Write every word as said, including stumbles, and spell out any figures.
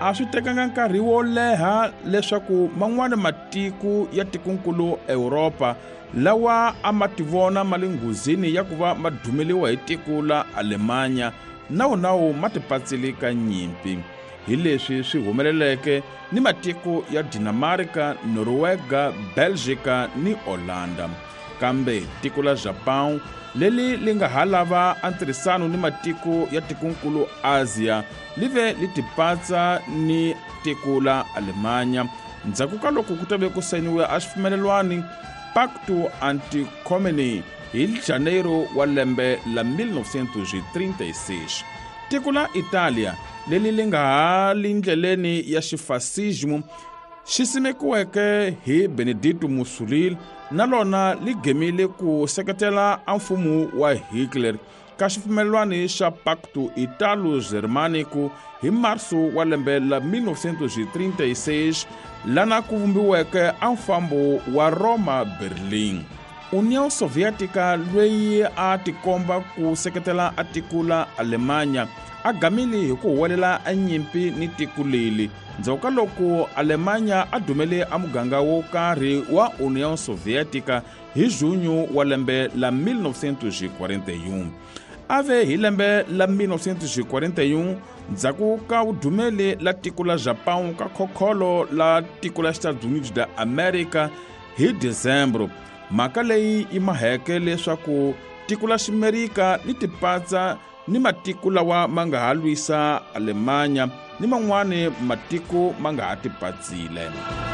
a swi tekanga nkarhi wo leha leswaku man'wana matiko ya tikonkulu Europa lawa a ma tivona malinguzini ya kuva madumeliwa hi tiko la Alemanya nawu nawu ma tipatsile ka nyimpi. Hi leswi swi humeleleke ni matiko ya Dinamarca, Norwega, Belgica ni Hollanda. Kambe tiko la Japan leli li nga halava antirhisano ni matiko ya tikonkulu Asia live li tipatsa ni tiko la Alemanya ndzhaku ka loko ku tabe ku sayiniwe a xifumelelwani Pacto Anti-Comune hi Janeiro wa lembe la mille neuf cent trente-six. Tiko la Italia leli li nga ha lindleleni ya xifasismo xi simekiweke hi Benedetto Mussolini na lona li gemile ku seketela mfumo wa Hitler ka xifumelelwani xa Pacto Italo-Germanico hi Marso wa lembe la mille neuf cent trente-six lana ku vumbiweke mfambo wa Roma-Berlin. União Soviética lweyi a tikomba ku seketela a tiko la Alemanya a gamile hi ku huwelela a nyimpi ni tiko leli ndzhaku ka loko Alemanya a dumele a muganga wo karhi wa União Soviética hi Junho wa lembe la mille neuf cent quarante-et-un. Ave hi lembe la mille neuf cent quarante-et-un ndzhaku ka udumele la tiko la Japão ka khokholo la tiko la Estados Unidos da America hi Dezembro. Mhaka leyi yi maheke leswaku tiko la Ximerika li tipatsa ni matiko lawa ma nga ha lwisa Alemanya ni man'wana matiko ma nga ha tipatsile.